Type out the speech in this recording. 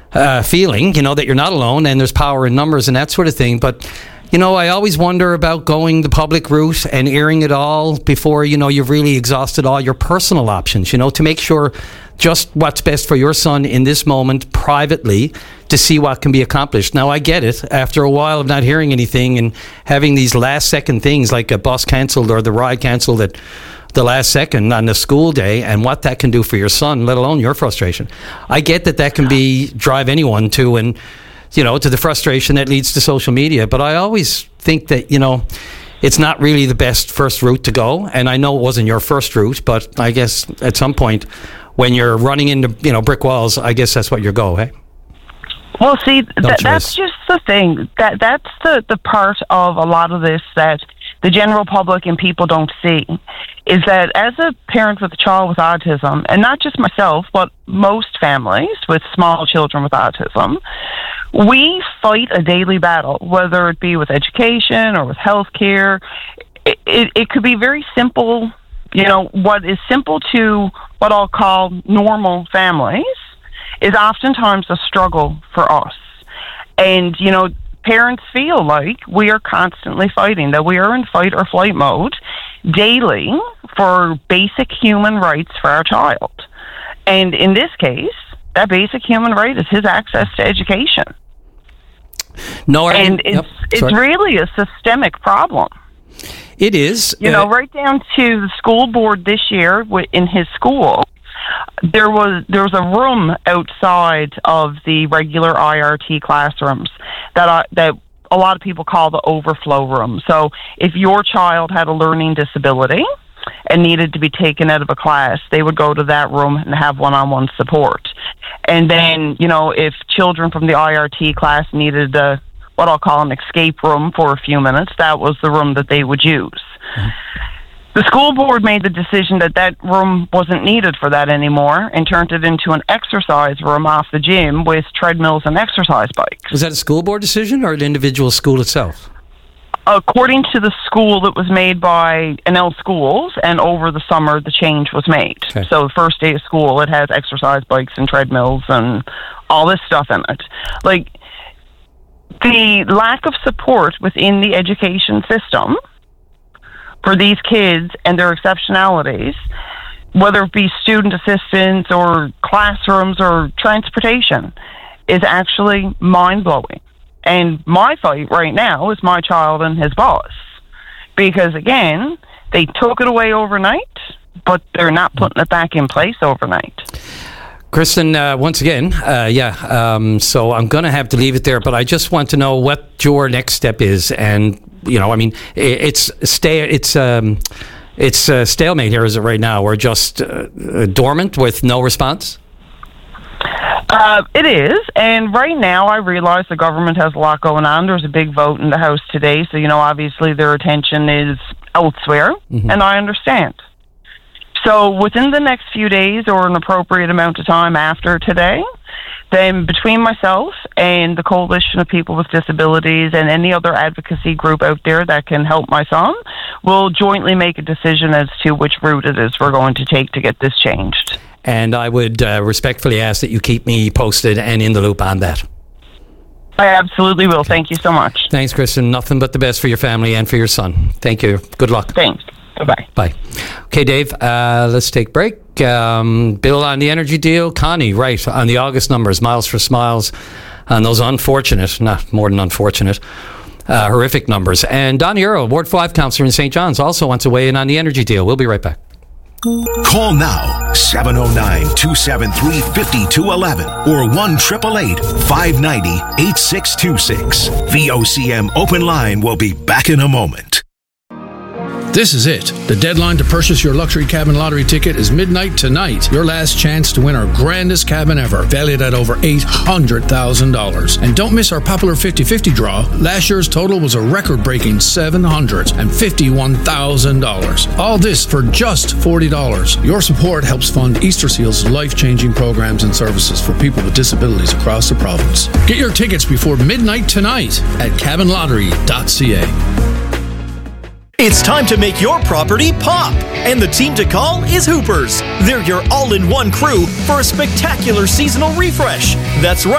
feeling, that you're not alone and there's power in numbers and that sort of thing. But, I always wonder about going the public route and airing it all before, you've really exhausted all your personal options, to make sure just what's best for your son in this moment privately to see what can be accomplished. Now, I get it. After a while of not hearing anything and having these last-second things like a bus cancelled or the ride cancelled at the last second on the school day and what that can do for your son, let alone your frustration. I get that can drive anyone to the frustration that leads to social media. But I always think that, it's not really the best first route to go. And I know it wasn't your first route, but I guess at some point when you're running into, brick walls, I guess that's what your go, hey? Well, see, that's just the thing. That's the part of a lot of this that the general public and people don't see, is that as a parent with a child with autism, and not just myself, but most families with small children with autism, we fight a daily battle, whether it be with education or with healthcare. It could be very simple. What is simple to what I'll call normal families is oftentimes a struggle for us. And, parents feel like we are constantly fighting, that we are in fight or flight mode daily for basic human rights for our child. And in this case, that basic human right is his access to education. It's really a systemic problem. It is. Right down to the school board this year in his school, there was a room outside of the regular IRT classrooms that a lot of people call the overflow room. So if your child had a learning disability and needed to be taken out of a class, they would go to that room and have one-on-one support. And then, if children from the IRT class needed what I'll call an escape room for a few minutes, that was the room that they would use. Mm-hmm. The school board made the decision that room wasn't needed for that anymore and turned it into an exercise room off the gym with treadmills and exercise bikes. Was that a school board decision or an individual school itself? According to the school, it was made by NL Schools, and over the summer the change was made. Okay. So the first day of school, it has exercise bikes and treadmills and all this stuff in it. Like, the lack of support within the education system for these kids and their exceptionalities, whether it be student assistance or classrooms or transportation, is actually mind-blowing. And my fight right now is my child and his boss. Because, again, they took it away overnight, but they're not putting it back in place overnight. Kristen, once again, so I'm going to have to leave it there, but I just want to know what your next step is. And, it's stalemate here, is it right now? We're just dormant with no response? It is, and right now I realize the government has a lot going on. There's a big vote in the House today, so, obviously their attention is elsewhere, and I understand. So within the next few days or an appropriate amount of time after today, then between myself and the Coalition of People with Disabilities and any other advocacy group out there that can help my son, we'll jointly make a decision as to which route it is we're going to take to get this changed. And I would respectfully ask that you keep me posted and in the loop on that. I absolutely will. Thank you so much. Thanks, Kristen. Nothing but the best for your family and for your son. Thank you. Good luck. Thanks. Bye-bye. Bye. Okay, Dave, let's take a break. Bill on the energy deal. Connie, right, on the August numbers, miles for smiles, on those unfortunate, not more than unfortunate, horrific numbers. And Donnie Earl, Ward 5 councillor in St. John's, also wants to weigh in on the energy deal. We'll be right back. Call now, 709-273-5211 or 1-888-590-8626. VOCM Open Line will be back in a moment. This is it. The deadline to purchase your luxury cabin lottery ticket is midnight tonight. Your last chance to win our grandest cabin ever, valued at over $800,000. And don't miss our popular 50-50 draw. Last year's total was a record-breaking $751,000. All this for just $40. Your support helps fund Easter Seal's life-changing programs and services for people with disabilities across the province. Get your tickets before midnight tonight at cabinlottery.ca. It's time to make your property pop, and the team to call is Hoopers. They're your all-in-one crew for a spectacular seasonal refresh. That's right.